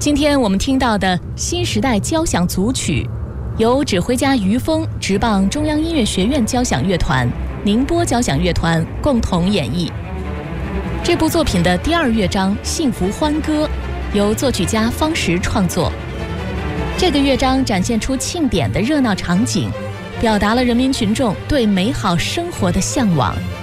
今天我们听到的新时代交响组曲，由指挥家于峰执棒中央音乐学院交响乐团、宁波交响乐团共同演绎。这部作品的第二乐章《幸福欢歌》由作曲家方石创作。这个乐章展现出庆典的热闹场景，表达了人民群众对美好生活的向往。